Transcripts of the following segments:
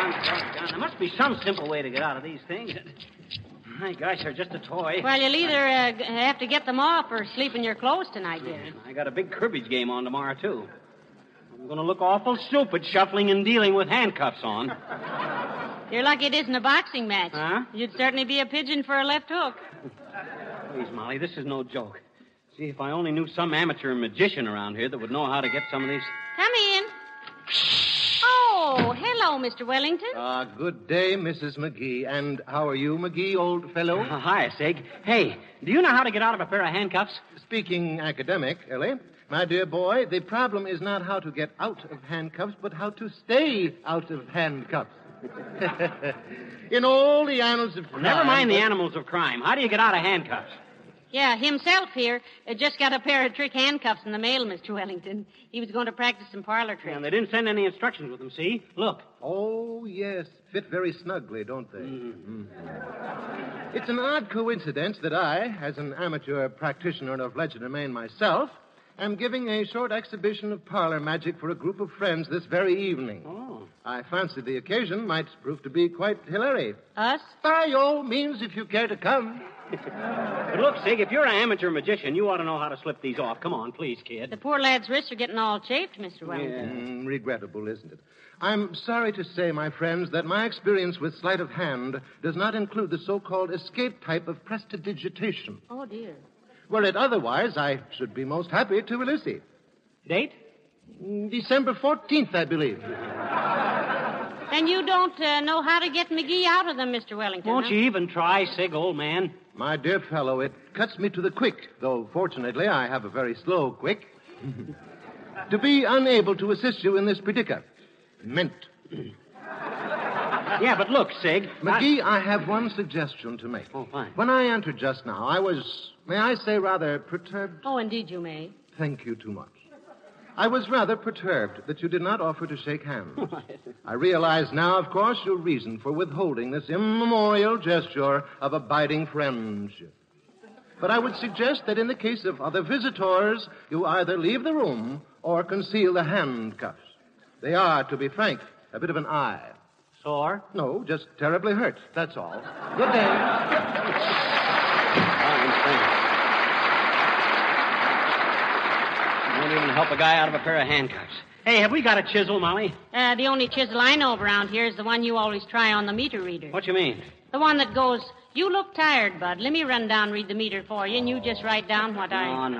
doggone. There must be some simple way to get out of these things. My gosh, they're just a toy. Well, you'll either have to get them off or sleep in your clothes tonight, dear. I got a big cribbage game on tomorrow, too. I'm going to look awful stupid shuffling and dealing with handcuffs on. You're lucky it isn't a boxing match. Huh? You'd certainly be a pigeon for a left hook. Please, Molly, this is no joke. See, if I only knew some amateur magician around here that would know how to get some of these... Come in. Oh, hello, Mr. Wellington. Good day, Mrs. McGee. And how are you, McGee, old fellow? Hi, Sig. Hey, do you know how to get out of a pair of handcuffs? Speaking academic, Ellie, my dear boy, the problem is not how to get out of handcuffs, but how to stay out of handcuffs. In all the annals of crime... Never mind the animals of crime. How do you get out of handcuffs? Yeah, himself here just got a pair of trick handcuffs in the mail, Mr. Wellington. He was going to practice some parlor tricks. And they didn't send any instructions with them, see? Look. Oh, yes. Fit very snugly, don't they? Mm-hmm. It's an odd coincidence that I, as an amateur practitioner of legerdemain myself, am giving a short exhibition of parlor magic for a group of friends this very evening. Oh. I fancy the occasion might prove to be quite hilarious. Us? By all means, if you care to come. But look, Sig, if you're an amateur magician, you ought to know how to slip these off. Come on, please, kid. The poor lad's wrists are getting all chafed, Mr. Wellington. Regrettable, isn't it? I'm sorry to say, my friends, that my experience with sleight of hand does not include the so-called escape type of prestidigitation. Oh, dear. Were it otherwise, I should be most happy to elicit. Date? December 14th, I believe. And you don't know how to get McGee out of them, Mr. Wellington, Won't you even try, Sig, old man? My dear fellow, it cuts me to the quick, though fortunately I have a very slow quick, to be unable to assist you in this predicament. Yeah, but look, Sig. McGee, I have one suggestion to make. Oh, fine. When I entered just now, I was, may I say, rather perturbed. Oh, indeed you may. Thank you too much. I was rather perturbed that you did not offer to shake hands. I realize now, of course, your reason for withholding this immemorial gesture of abiding friendship. But I would suggest that in the case of other visitors, you either leave the room or conceal the handcuffs. They are, to be frank, a bit of an eye. Sore? No, just terribly hurt, that's all. Good day. Won't even help a guy out of a pair of handcuffs. Hey, have we got a chisel, Molly? The only chisel I know of around here is the one you always try on the meter reader. What you mean? The one that goes, you look tired, Bud. Let me run down and read the meter for you, and you just write down what I... Oh, no.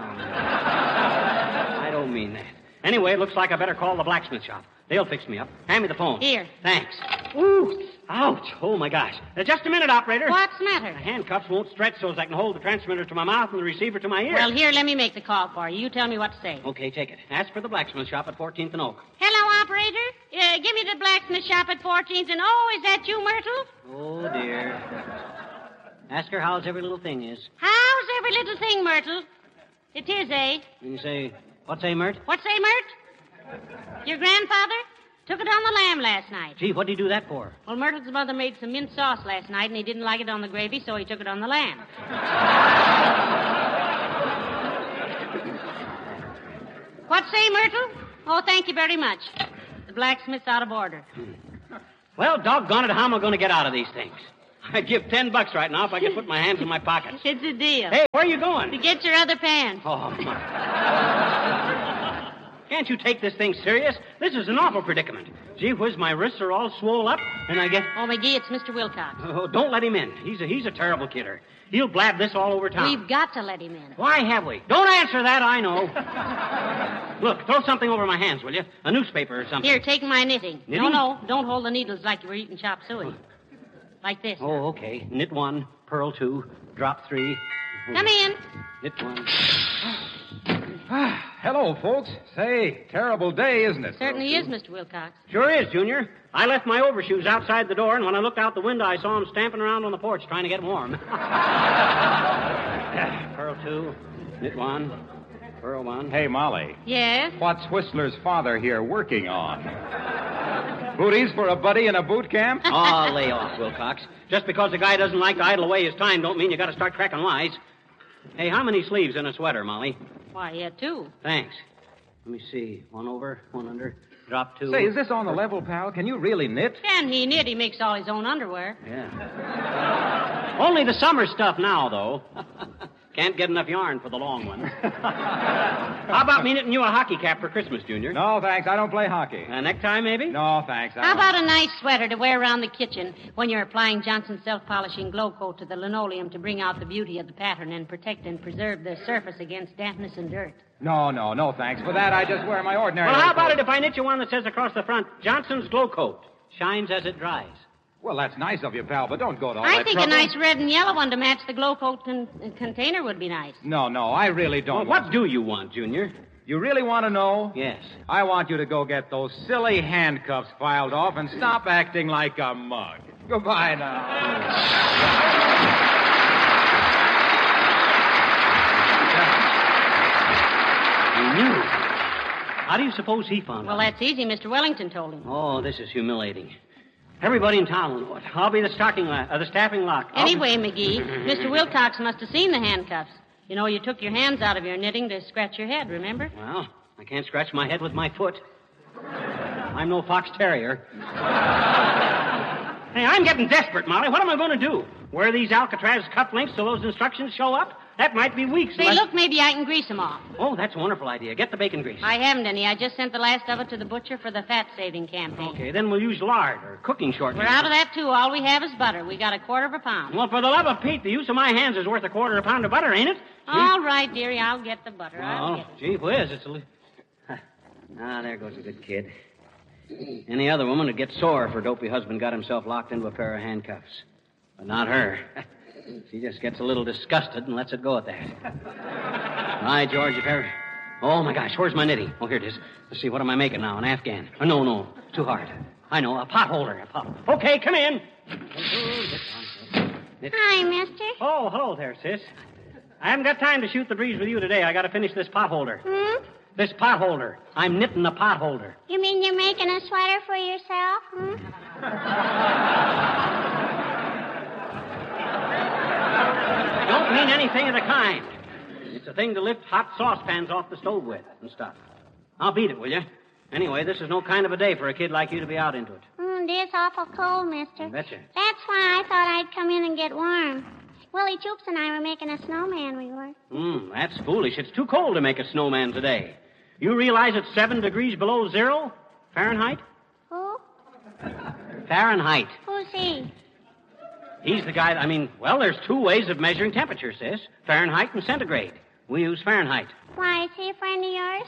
I don't mean that. Anyway, it looks like I better call the blacksmith shop. They'll fix me up. Hand me the phone. Here. Thanks. Ooh, ouch. Oh, my gosh. Just a minute, operator. What's the matter? The handcuffs won't stretch so as I can hold the transmitter to my mouth and the receiver to my ear. Well, here, let me make the call for you. You tell me what to say. Okay, take it. Ask for the blacksmith shop at 14th and Oak. Hello, operator. Give me the blacksmith shop at 14th and... Oh, is that you, Myrtle? Oh, dear. Ask her how's every little thing is. How's every little thing, Myrtle? It is, eh? And you say, what say, Mert? What say, Myrt? Your grandfather took it on the lamb last night. Gee, what did he do that for? Well, Myrtle's mother made some mint sauce last night, and he didn't like it on the gravy, so he took it on the lamb. What say, Myrtle? Oh, thank you very much. The blacksmith's out of order. Well, doggone it, how am I going to get out of these things? I'd give $10 right now if I could put my hands in my pockets. It's a deal. Hey, where are you going? To get your other pants. Oh, my. Can't you take this thing serious? This is an awful predicament. Gee whiz, my wrists are all swole up, and I get... Oh, McGee, it's Mr. Wilcox. Oh, don't let him in. He's a terrible kidder. He'll blab this all over town. We've got to let him in. Why have we? Don't answer that, I know. Look, throw something over my hands, will you? A newspaper or something. Here, take my knitting. Knitting? No, don't hold the needles like you were eating chop suey. Like this. Oh, okay. Knit 1, purl 2, drop 3. Come in. Knit 1. Hello, folks. Say, terrible day, isn't it? Certainly is, Mr. Wilcox. Sure is, Junior. I left my overshoes outside the door, and when I looked out the window, I saw them stamping around on the porch trying to get warm. Purl 2, knit 1, purl 1. Hey, Molly. Yes? What's Whistler's father here working on? Booties for a buddy in a boot camp? Oh, lay off, Wilcox. Just because a guy doesn't like to idle away his time don't mean you got to start cracking wise. Hey, how many sleeves in a sweater, Molly? Why, 2. Thanks. Let me see. 1 over, 1 under. drop two. Say, is this on the level, pal? Can you really knit? Can he knit? He makes all his own underwear. Yeah. Only the summer stuff now, though. Can't get enough yarn for the long one. How about me knitting you a hockey cap for Christmas, Junior? No, thanks. I don't play hockey. A necktie, maybe? No, thanks. How about a nice sweater to wear around the kitchen when you're applying Johnson's self-polishing glow coat to the linoleum to bring out the beauty of the pattern and protect and preserve the surface against dampness and dirt? No, thanks. For that, I just wear my ordinary... Well, how coat. about it if I knit you one that says across the front, Johnson's glow coat, shines as it dries? Well, that's nice of you, pal, but don't go to all I that think trouble. a nice red and yellow one to match the glow coat container would be nice. No, I really don't. Well, what do you want, Junior? You really want to know? Yes. I want you to go get those silly handcuffs filed off and stop acting like a mug. Goodbye now. You knew. How do you suppose he found Well, out? that's easy. Mr. Wellington told him. Oh, this is humiliating. Everybody in town will know it. I'll be the staffing lock. Anyway, McGee, Mr. Wilcox must have seen the handcuffs. You know, you took your hands out of your knitting to scratch your head, remember? Well, I can't scratch my head with my foot. I'm no fox terrier. Hey, I'm getting desperate, Molly. What am I going to do? Wear these Alcatraz cufflinks till those instructions show up? That might be weeks. Say, look, maybe I can grease them off. Oh, that's a wonderful idea. Get the bacon grease. I haven't any. I just sent the last of it to the butcher for the fat-saving campaign. Okay, then we'll use lard or cooking shortening. We're out of that, too. All we have is butter. We got a quarter of a pound. Well, for the love of Pete, the use of my hands is worth a quarter of a pound of butter, ain't it? All right, dearie. I'll get the butter. I'll Oh, get it. gee whiz, it's a... there goes a good kid. Any other woman would get sore if her dopey husband got himself locked into a pair of handcuffs. But not her. She just gets a little disgusted and lets it go at that. Hi, George, if ever... Oh, my gosh, where's my knitting? Oh, here it is. Let's see, what am I making now? An Afghan? Oh, no, too hard. I know, a pot holder. Okay, come in. Hi, mister. Oh, hello there, sis. I haven't got time to shoot the breeze with you today. I got to finish this pot holder. Hmm? This pot holder. I'm knitting a pot holder. You mean you're making a sweater for yourself? I don't mean anything of the kind. It's a thing to lift hot saucepans off the stove with and stuff. I'll beat it, will you? Anyway, this is no kind of a day for a kid like you to be out into it. It is awful cold, mister. Betcha. That's why I thought I'd come in and get warm. Willie Choops and I were making a snowman, we were. That's foolish. It's too cold to make a snowman today. You realize it's 7 degrees below zero? Fahrenheit? Who? Fahrenheit. Who's he? He's the guy, there's two ways of measuring temperature, sis. Fahrenheit and centigrade. We use Fahrenheit. Why, is he a friend of yours?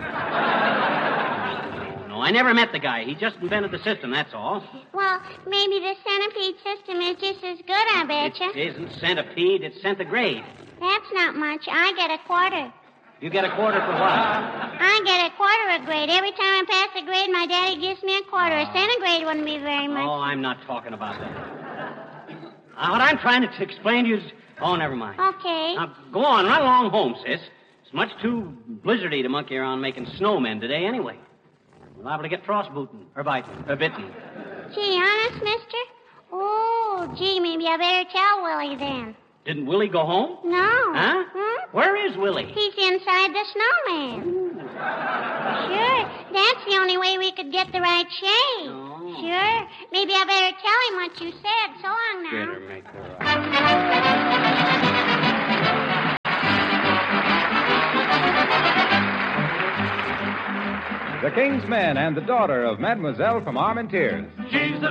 No, I never met the guy. He just invented the system, that's all. Well, maybe the centipede system is just as good, I betcha. It isn't centipede, it's centigrade. That's not much. I get a quarter. You get a quarter for what? I get a quarter a grade. Every time I pass a grade, my daddy gives me a quarter. A centigrade wouldn't be very much. Oh, I'm not talking about that. What I'm trying to explain to you is... Oh, never mind. Okay. Now, go on, run along home, sis. It's much too blizzardy to monkey around making snowmen today anyway. We're liable to get frostbitten, or bitten. Gee, honest, mister? Oh, gee, maybe I better tell Willie then. Didn't Willie go home? No. Huh? Where is Willie? He's inside the snowman. Sure. That's the only way we could get the right shade. Oh. Sure. Maybe I better tell him what you said. So long now. Better make her right. The King's Men and the Daughter of Mademoiselle from Armentières. She's the